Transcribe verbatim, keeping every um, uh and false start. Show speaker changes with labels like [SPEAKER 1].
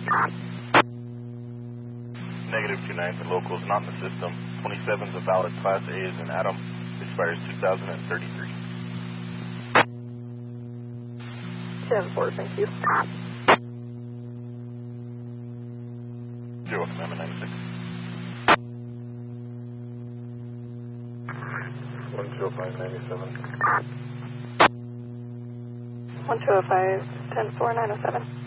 [SPEAKER 1] Negative two nine, the local is not in the system. twenty-seven is a valid Class A is in Adam. Expires two thousand thirty-three.
[SPEAKER 2] ten four, thank you.
[SPEAKER 1] You're welcome, ma'am, ninety-six. one two oh five, ninety-seven.
[SPEAKER 2] one two oh five, ten four, nine oh seven.